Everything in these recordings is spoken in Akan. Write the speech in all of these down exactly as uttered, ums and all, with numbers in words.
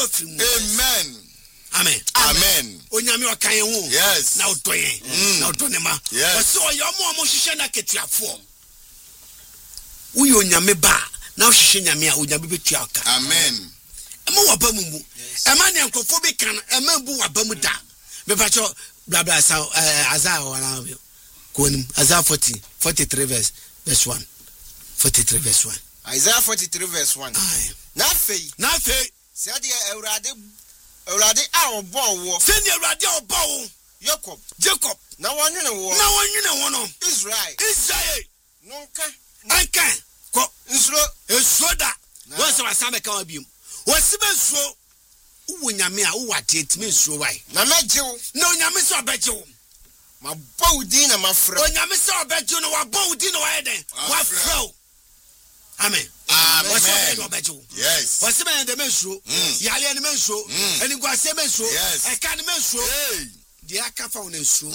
afrim. Amen. Amen. Amen. Onyame wa kan hu. Yes. Na otoyen. Na otonema. Yes. So yo mo mo hihye na ketuafo. Uyi onyame ba na hihye nyame a onyame betua aka. Amen. Ema wa ba mu mu. Ema ne nkofo bi kan ema bu wa ba mu da. Me pa cho bla bla sa Isaiah wana bi. Konim Isaiah forty, forty-three verse verse one. forty-three verse one. Isaiah forty-three verse one. Aye. Na fei. Na fei. Said Eurade Eurade our bow. Send your radio bow. Jacob. Jacob. Now one in a war. Now one in a one. Israel. Israel. Nonka. Anka. Ko. Isro. Esoda. What's our summer can be? What's the best so? Unyamia, who what it means so why? Namajo. No, Yamiso Bejo. My bow dinner, my friend. When Yamiso Bejo, no, a bow dinner, what fro? Amen. Amen. What's the Bejo? Yes. What's the man the menso? Yali and menso, and you got some menso. Yes. I can't menso. The Aka found in so.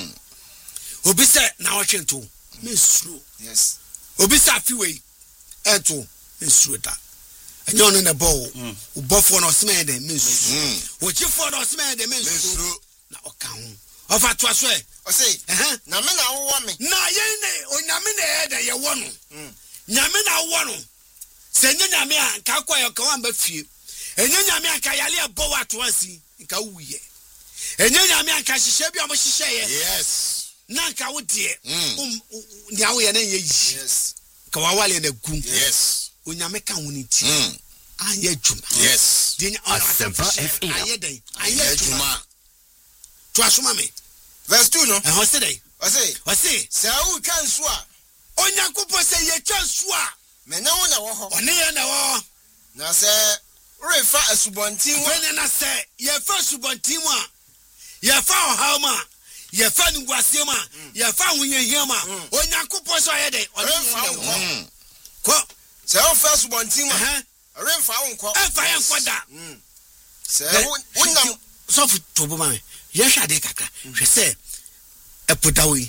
Obisa now watching too. Menso. Yes. Obisa fiwe. Ento. Menso that. And you're in a bowl. Buffon or smell them, Miss. What you for or smell them, Miss. Now, account of a trust way. I say, Namina want me. Na yene, or Namina, that you want. Namina want. Send Yamia and Kakwa, come but few. And Yamia Kayalia bow at once in Kauye. And Yamia Kashishabi, I must say, yes. Nanka would dear. Um, now we are yes. Kawali and a goon. Yes. Unyameka unity. Anye juma. Yes. Dini Asempa F M. Aye day. Aye juma. Twasuma me. Verse two no. Eh hose day. Ose. Ose. Sa u kan so a. Onyankopon se ye twa so a. Me na wo na wo ho. One ye na wo. Na se refa asubontin wo. Fene na se ye fa asubontin wo a. Ye fa ohaw ma. Ye fa nguase ma. Ye fa hunyehia ma. Onyankopon so aye day. One ye na wo. Ko say on first one team eh remfa wonko emfa yenko da say wonnam so fu tobo ma ye hwade kakra hwe say epodawi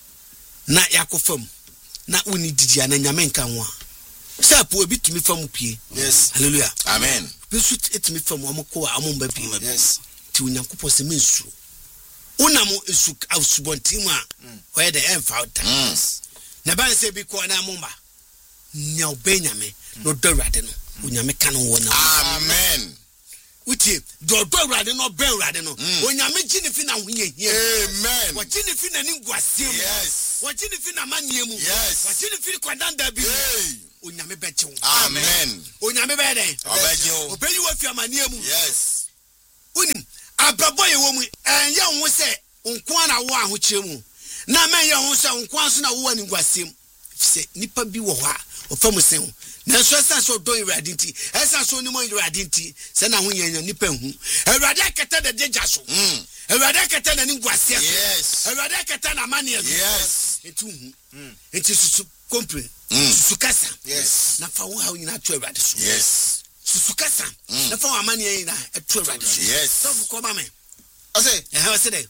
na yakofam na woni didi na nyame nka ho a say po obi tumi fam pie yes hallelujah amen bisu etumi fam amko a amomba pie yes ti onyankopɔ se mensu wonam esu asubontim a oye de emfa uta na ban se bi ko na amomba nya obenyame no dawrade no onyame ka no wona amen utie do dawrade no bewrade no onyame gine fi na hoye hie amen wo gine fi na ni nguase mu yes wo gine fi na manie mu yes wo gine fi kwadanda bi onyame beche wo amen onyame be den obeje wo obeyi wo fi amanie mu yes unim abrabo ye wo mu enye ho se nko na wo ahokyere mu na men ye ho se nko aso na wo ani nguase mu se nipa bi wo ho a ofamu sen na so esa so don irade nti esa so ni mo irade nti se na ho yenya nipa hu irade akata de deja so mm irade akata na ni nguase yes irade akata na mane yes etu hu enti susu compre susu kasa yes na fa wo ha nyina to irade so yes susu kasa na fa wo mane nyina etu irade so yes so fu ko ma me I say eh ha say dey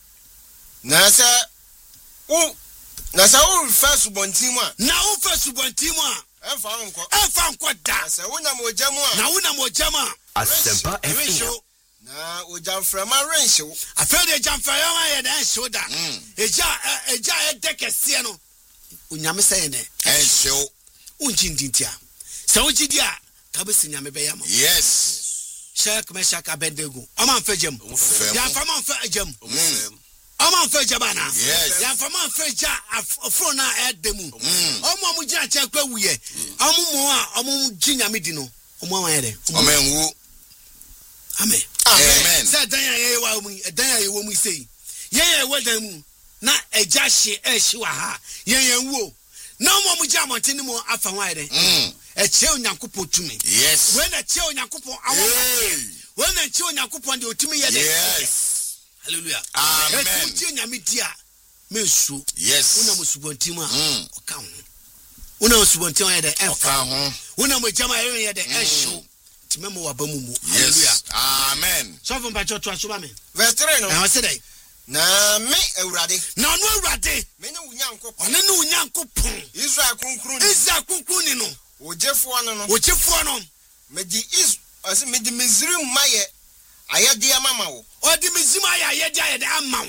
na sa u na sa u first bontim a na u first bontim a emfa wonko emfa nko da sa wona mo jamu a na wona mo jamu a Asempa F M na o jamframa renhyew afede jamframa ye da show da eja eja e dekese no onyame say ne enhyew unjindintia sa ujidi a ka be sinyame be yam yes shek me shaka bedego ama mfejam ya fama mfejam Oman fe jabana. Yes. Ya fama fe ja afro na edemu. Omo mu ji ache kwa wuye. Omo mu a omo ji nyame di no. Omo wan yede. Amen wu. Amen. Amen. Say dan ya ye wa mu, dan ya ye wo mu sei. Ye ye wa dan mu na eja hye e hye wa ha. Ye ye wu. Na omo mu ji amontene mu afa wan yede. Mm. E che onyankopɔ tumi. Yes. When e che onyankopɔ awon. When e che onyankopɔ de otumi yede. Yes. Hallelujah. Amen. Etu nyame dia mensu. Yes. Una musubontima oka ho. Una musubontima ye de enfa ho. Una mo jama ye de ehwo. Timemo wa bamumu. Hallelujah. Amen. So from bacho to aso ba me. Verse three no. I say dey. Na me awurade. Na no awurade. Me ne unyankopon. One ne unyankopon. Israel kunkun. Israel kunkun ni no. Ojefo no no. Ojefo no. Me di is ɔse me de Misrim maye ayede amama wo odi Misrim aye ayede ayede amawo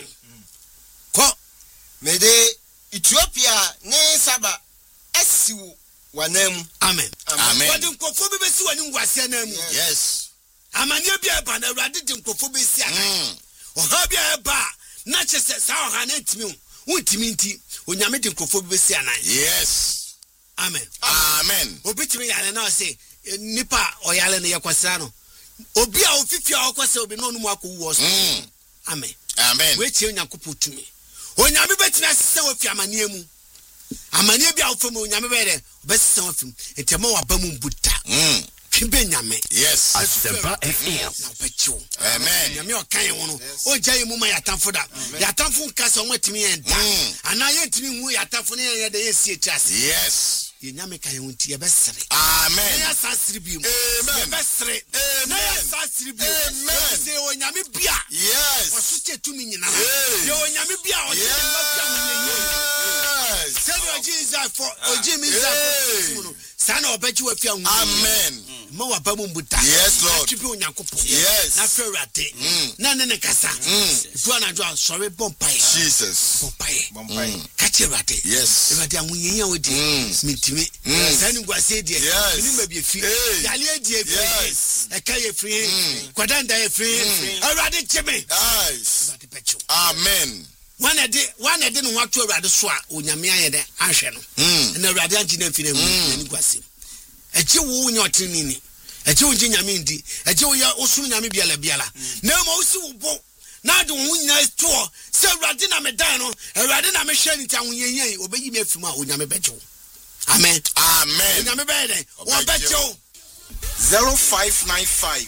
ko me de Ethiopia ne Saba esiwo wanam. Amen. Amen. Odi nkofo bi besi wani ngwase na mu. Yes. Amane bi eba na Awurade de nkofo besi ana. Oha bi eba na chese sa oha na ntimi hu. Untimi nti onyame de nkofo bi besi ana. Yes. Amen. Amen. Obi timi yale na say nipa oyale na yekwasra no. Obi a ofifia okwase obi no numu akowu oso. Amen. Amen. We tie onyakopo tumi. Onyame betimi asese ofi amane mu. Amane bi a ofam onyame be de obesese ofim. Entema wa ba mu buta. Mm. Kibe nyame. Yes. Asempa F M. Na opecho. Amen. Nyame okan ye no. O jaye mu ma yatamfo da. Yatamfo nka se onwatimi ye da. Ana ye ntimi hu yatamfo ne ye de ye sie tiase. Yes. Ye nyame kan ye hunti ye besere. Amen. Na ya sasiri bi mu. Amen. Ye besere. Na ya sasiri bi. Amen. Se o nyame bia. Yes. Wasu tumi nyina. Ye o nyame bia o se mafia mu ye. Say o Jesus for o Jesus for. Sana obeji wa fia hu. Amen. Ma wa ba mu buta. Yes, Lord. Atwipe onyankopɔ. Yes. Na Awurade. Na ne ne kasa. Fu anadwo sorry bompai. Jesus. Bompai. Bompai. Kache Awurade. Yes. Awurade amunyenya odi. Mitimi. Sani ngwase die. Ni ma bi fi. Yale die fi. Yes. Eka ye free. Kwadanda ye free. Awurade cheme. Yes. Awurade pecho. Amen. One a day, one a day no what to Awurade so a onyame ayede ahwe no. Na Awurade anti na fi na mu ni ngwase. Eche wo nya otini ni. Eche wo nyame ndi. Eche wo ya osunu nyame biala biala. Na ma osi wo bo. Na de wo nya to se Awurade na me dan no. Awurade na me hwe ni ta wo yenyen obeyi me afim a onyame bejo. Amen. Amen. Onyame be dey. Wo bejo. zero five nine five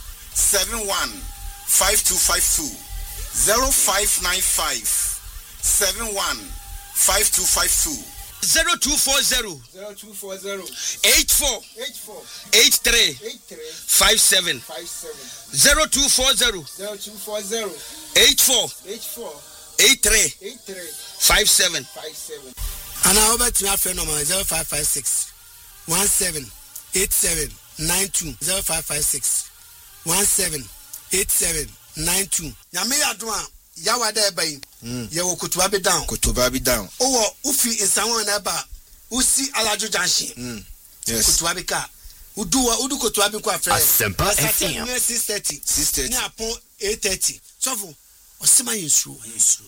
seven one five two five two zero five nine five seven one five two five two zero two four zero zero two four zero eight four eight four eight three eight three five seven five seven zero two four zero zero two four zero eight four eight four eight three eight three five seven five seven. And I over to my friend number zero five five six one seven eight seven nine two zero five five six one seven eight seven nine two. Nyame adwa yawa da bai. Ye wo kutuba be down. Kutuba be down. Owo ufi insanwa na ba usi alajo junction. Yes. Kutuba be ka. Uduwa udu kutuba be kwa friend. Asempa F M. six thirty. six thirty. Ni apon eight thirty. Sofo osema yinsu yinsu.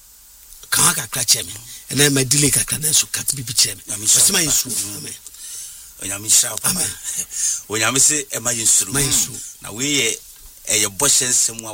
Kan ka kra cheme. Na ma delay ka kra na so kat bi bi cheme. Osema yinsu. Amen. Onyame sha papa. Onyame se e ma yinsu. Na we ye e ye boshe nsem a